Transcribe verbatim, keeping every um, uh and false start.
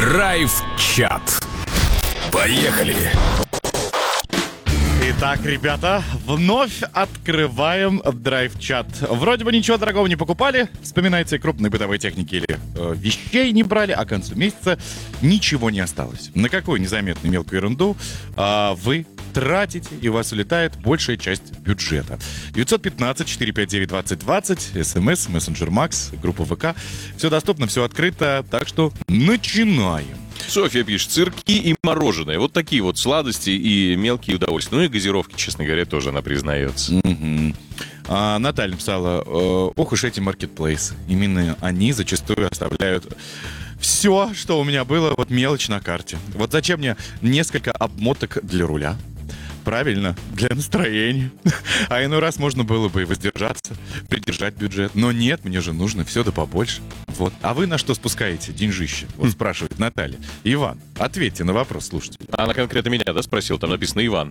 Драйв-чат. Поехали! Итак, ребята, вновь открываем драйв-чат. Вроде бы ничего дорогого не покупали, вспоминайте, крупной бытовой техники или э, вещей не брали, а к концу месяца ничего не осталось. На какую незаметную мелкую ерунду э, вы тратите, и у вас улетает большая часть бюджета. девятьсот пятнадцать четыреста пятьдесят девять двадцать двадцать, смс, мессенджер Макс, группа ВК. Все доступно, все открыто, так что начинаем. Софья пишет, сырки и мороженое. Вот такие вот сладости и мелкие удовольствия. Ну и газировки, честно говоря, тоже она признается. Mm-hmm. А, Наталья написала, ох уж эти маркетплейсы. Именно они зачастую оставляют все, что у меня было, вот мелочь на карте. Вот зачем мне несколько обмоток для руля? Правильно, для настроения. А иной раз можно было бы и воздержаться, придержать бюджет. Но нет, мне же нужно все да побольше. Вот. А вы на что спускаете деньжище? Вот спрашивает Наталья. Иван, ответьте на вопрос слушателя. Она конкретно меня, да, спросила? Там написано Иван.